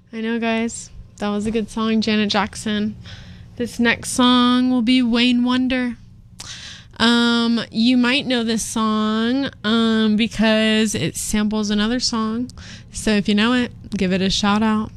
I know, guys. That was a good song, Janet Jackson. This next song will be Wayne Wonder. You might know this song because it samples another song. So if you know it, give it a shout out.